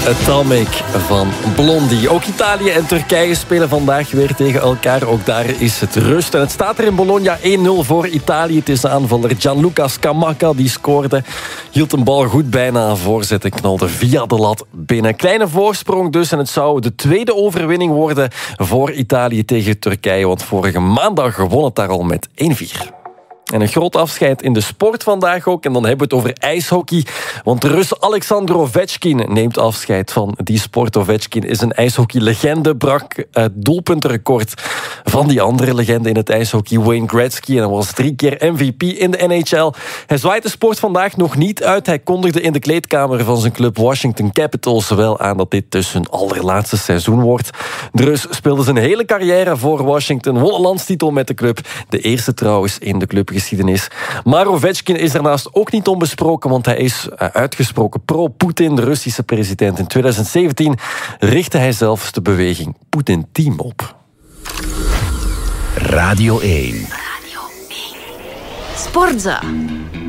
Atomic van Blondie. Ook Italië en Turkije spelen vandaag weer tegen elkaar. Ook daar is het rust. En het staat er in Bologna 1-0 voor Italië. Het is de aanvaller Gianluca Scamacca die scoorde. Hield een bal goed bijna aan voorzet en knalde via de lat binnen. Kleine voorsprong dus. En het zou de tweede overwinning worden voor Italië tegen Turkije. Want vorige maandag won het daar al met 1-4. En een groot afscheid in de sport vandaag ook. En dan hebben we het over ijshockey. Want de Rus Alexander Ovechkin neemt afscheid van die sport. Ovechkin is een ijshockeylegende. Brak het doelpuntenrecord van die andere legende in het ijshockey, Wayne Gretzky. En hij was 3 keer MVP in de NHL. Hij zwaait de sport vandaag nog niet uit. Hij kondigde in de kleedkamer van zijn club Washington Capitals wel aan dat dit dus zijn allerlaatste seizoen wordt. De Rus speelde zijn hele carrière voor Washington. Won een landstitel met de club. De eerste trouwens in de clubgeschiedenis. Maar Ovechkin is daarnaast ook niet onbesproken, want hij is uitgesproken pro-Poetin, de Russische president. In 2017 richtte hij zelfs de beweging Poetin Team op. Radio 1. Sportza.